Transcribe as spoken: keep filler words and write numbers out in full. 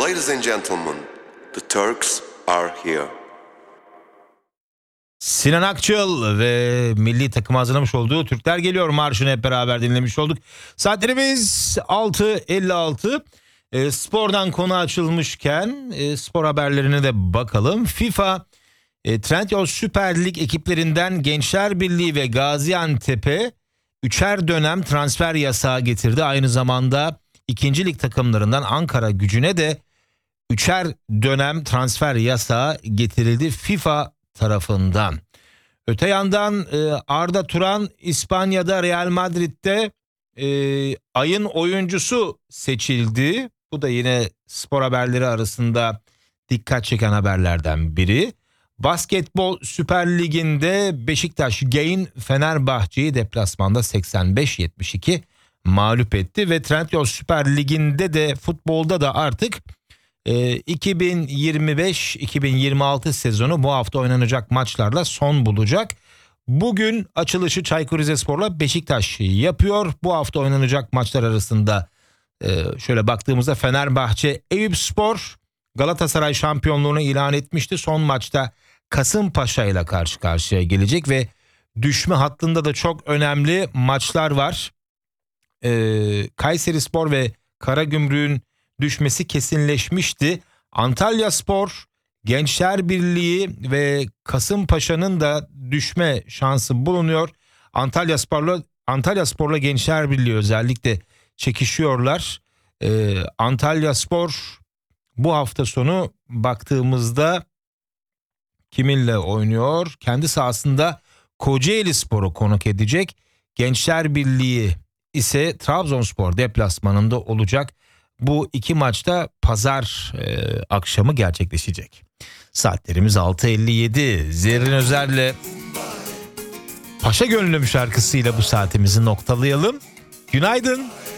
Ladies and gentlemen, the Turks are here. Sinan Akçıl ve milli takım hazırlamış olduğu Türkler Geliyor marşını hep beraber dinlemiş olduk. Saatlerimiz altı elli altı. E, spordan konu açılmışken e, spor haberlerine de bakalım. FIFA e, Trendyol Süper Lig ekiplerinden Gençler Birliği ve Gaziantep'e üçer dönem transfer yasağı getirdi. Aynı zamanda ikinci lig takımlarından Ankara Gücü'ne de üçer dönem transfer yasağı getirildi FIFA tarafından. Öte yandan Arda Turan İspanya'da Real Madrid'de e, ayın oyuncusu seçildi. Bu da yine spor haberleri arasında dikkat çeken haberlerden biri. Basketbol Süper Ligi'nde Beşiktaş Gain Fenerbahçe'yi deplasmanda seksen beş yetmiş iki mağlup etti ve Trendyol Süper Ligi'nde de futbolda da artık iki bin yirmi beş iki bin yirmi altı sezonu bu hafta oynanacak maçlarla son bulacak. Bugün açılışı Çaykur Rizespor'la Beşiktaş yapıyor. Bu hafta oynanacak maçlar arasında şöyle baktığımızda Fenerbahçe Eyüpspor Galatasaray şampiyonluğunu ilan etmişti. Son maçta Kasımpaşa ile karşı karşıya gelecek ve düşme hattında da çok önemli maçlar var. Kayserispor ve Karagümrük'ün düşmesi kesinleşmişti. Antalyaspor, Gençler Birliği ve Kasımpaşa'nın da düşme şansı bulunuyor. Antalyaspor'la Antalyaspor'la Gençler Birliği özellikle çekişiyorlar. Ee, Antalyaspor bu hafta sonu baktığımızda kiminle oynuyor? Kendi sahasında Kocaelispor'u konuk edecek. Gençler Birliği ise Trabzonspor deplasmanında olacak. Bu iki maçta pazar e, akşamı gerçekleşecek. Saatlerimiz altı elli yedi. Zerrin Özer'le Paşa Gönlüm şarkısıyla bu saatimizi noktalayalım. Günaydın.